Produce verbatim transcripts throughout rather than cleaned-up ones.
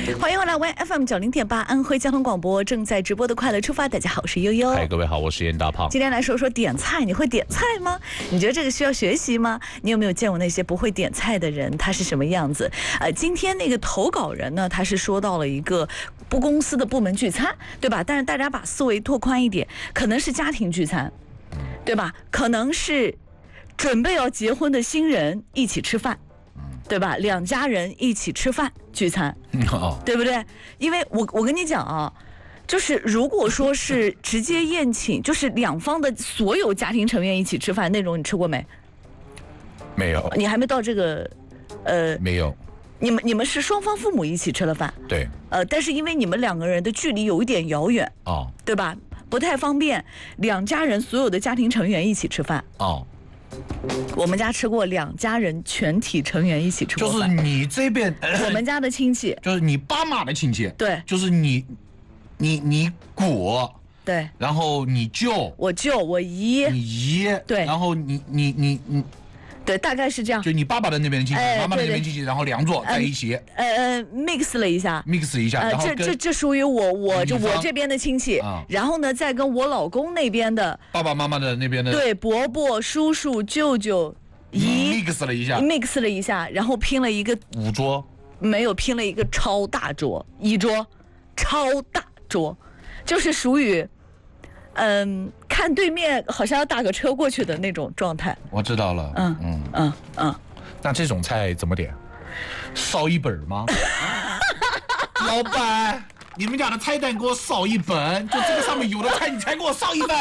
欢迎回来 ，Y F M 九零点八安徽交通广播正在直播的快乐出发。大家好，我是悠悠。 嗨，各位好，我是严大胖。 今天来说说点菜，你会点菜吗？你觉得这个需要学习吗？你有没有见过那些不会点菜的人，他是什么样子？呃，今天那个投稿人呢，他是说到了一个不公司的部门聚餐，对吧？但是大家把思维拓宽一点，可能是家庭聚餐，对吧？可能是准备要结婚的新人一起吃饭。对吧？两家人一起吃饭聚餐， 哦、 对不对？因为我我跟你讲啊，就是如果说是直接宴请，就是两方的所有家庭成员一起吃饭那种，你吃过没？ 没有， 你还没到这个，呃， 没有。 你们你们是双方父母一起吃了饭， 对， 呃，但是因为你们两个人的距离有一点遥远， 哦， 对吧？不太方便，两家人所有的家庭成员一起吃饭， 哦。 我们家吃过两家人全体成员一起吃过饭， 就是你这边、呃、 我们家的亲戚， 就是你爸妈的亲戚， 对， 就是你，你你姑， 对， 然后你舅， 我舅，我姨， 你姨， 对， 然后你你你你。 对，大概是这样。 就你爸爸的那边的亲戚， 哎、 妈妈的那边亲戚，然后两桌在一起， 呃呃 ，mix 了一下 ，mix 一下， 呃、 然后这这这属于我我就嗯我这边的亲戚、 啊， 然后呢，再跟我老公那边的爸爸妈妈的那边的， 对，伯伯、叔叔、舅舅、姨 mix 了一下 ，mix 了一下，然后拼了一个五桌， 没有拼了一个超大桌，一桌超大桌，就是属于。嗯，看对面好像要打个车过去的那种状态。 我知道了。 嗯嗯嗯嗯。 那这种菜怎么点？烧一本吗？老板，你们家的菜单给我烧一本，就这个上面有的菜，你才给我烧一本。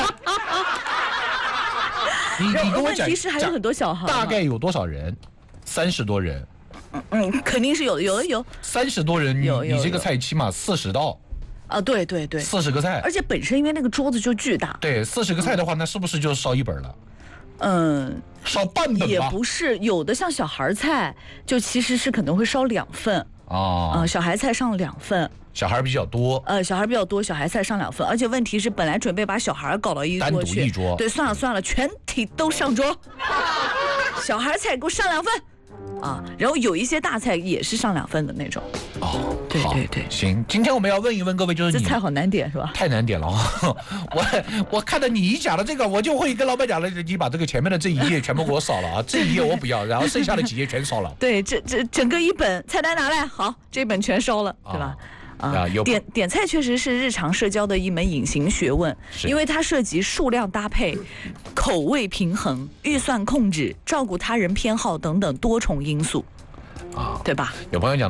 你你跟我讲， 其实还有很多小孩。 大概有多少人？三十多人。 嗯嗯，肯定是有的，有的有。 三十多人， 有有你这个菜起码四十道。 啊，对对对， 四十个菜， 而且本身因为那个桌子就巨大， 对，四十个菜的话，嗯、那是不是就烧一本了？ 嗯， 烧半本吧。 也不是，有的像小孩菜，就其实是可能会烧两份啊、 哦呃，小孩菜上两份， 小孩比较多， 呃，小孩比较多，小孩菜上两份，而且问题是本来准备把小孩搞到一桌去， 单独一桌， 对，算了算了，全体都上桌，小孩菜给我上两份。啊，然后有一些大菜也是上两份的那种。 哦， 对对对， 行，今天我们要问一问各位，就是这菜好难点是吧？ 太难点了，我我看到你讲的这个，我就会跟老板讲了，你把这个前面的这一页全部给我扫了啊，这一页我不要，然后剩下的几页全烧了。 对，这这整个一本菜单拿来，好，这本全烧了，对吧？ 啊，有点点菜确实是日常社交的一门隐形学问，因为它涉及数量搭配、口味平衡、预算控制、照顾他人偏好等等多重因素，啊，对吧？ 有朋友讲。